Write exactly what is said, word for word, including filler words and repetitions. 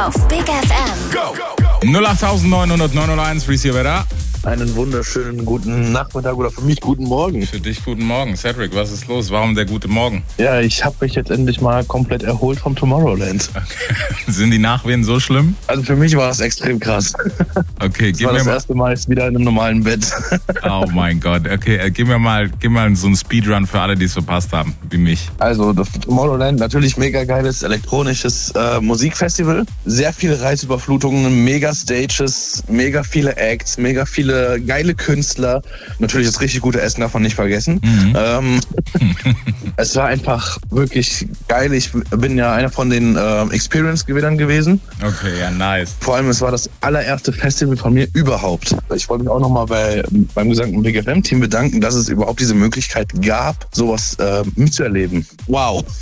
auf Big F M. Go! null acht neun null neun null eins, Freeze hier da. Einen wunderschönen guten Nachmittag oder für mich guten Morgen. Für dich guten Morgen. Cedric, was ist los? Warum der gute Morgen? Ja, ich habe mich jetzt endlich mal komplett erholt vom Tomorrowland. Okay. Sind die Nachwehen so schlimm? Also für mich war das extrem krass. Okay, das gib war mir das mal... erste Mal jetzt wieder in einem normalen Bett. Oh mein Gott. Okay, äh, gib mir mal, gib mal so einen Speedrun für alle, die es verpasst haben, wie mich. Also das Tomorrowland, natürlich mega geiles elektronisches äh, Musikfestival. Sehr viele Reizüberflutungen, mega Stages, mega viele Acts, mega viele geile Künstler. Natürlich das richtig gute Essen davon nicht vergessen. Mhm. Ähm, es war einfach wirklich geil. Ich bin ja einer von den äh, Experience-Gewinnern gewesen. Okay, ja, nice. Vor allem, es war das allererste Festival von mir überhaupt. Ich wollte mich auch nochmal bei, beim gesamten Big F M-Team bedanken, dass es überhaupt diese Möglichkeit gab, sowas äh, mitzuerleben. Wow.